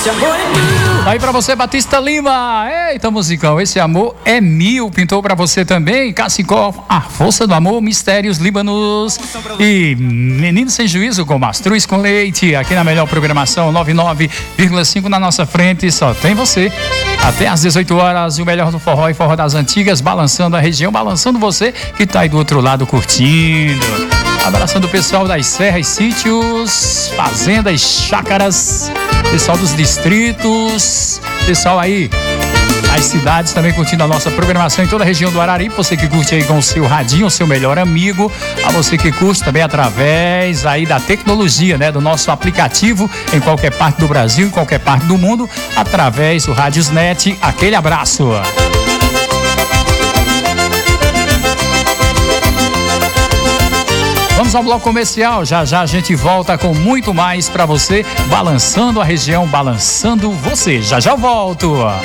Esse amor é mil. Aí pra você, Batista Lima. Eita, musicão, esse amor é mil. Pintou pra você também, Cacicó, A Força do Amor, Mistérios Líbanos e Menino Sem Juízo com Mastruz com Leite. Aqui na melhor programação, 99,5 na nossa frente, só tem você. Até às 18 horas, o melhor do forró e forró das antigas, balançando a região, balançando você que tá aí do outro lado curtindo. Abraçando o pessoal das serras, sítios, fazendas, chácaras, pessoal dos distritos, pessoal aí das cidades também curtindo a nossa programação em toda a região do Araripe. Você que curte aí com o seu radinho, o seu melhor amigo. A você que curte também através aí da tecnologia, né? Do nosso aplicativo em qualquer parte do Brasil, em qualquer parte do mundo, através do Radiosnet. Aquele abraço. Vamos ao bloco comercial, já já a gente volta com muito mais pra você, balançando a região, balançando você. Já já eu volto.